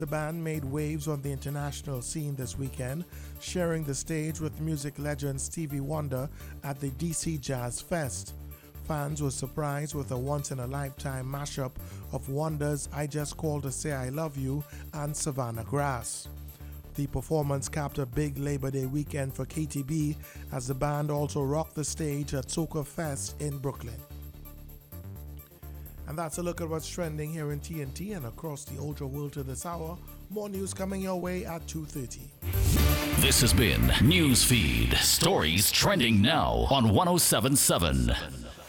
The band made waves on the international scene this weekend, sharing the stage with music legend Stevie Wonder at the DC Jazz Fest. Fans were surprised with a once-in-a-lifetime mashup of Wonder's I Just Called to Say I Love You and Savannah Grass. The performance capped a big Labor Day weekend for KTB as the band also rocked the stage at Soca Fest in Brooklyn. And that's a look at what's trending here in TNT and across the ultra world to this hour. More news coming your way at 2:30. This has been Newsfeed, stories trending now on 107.7.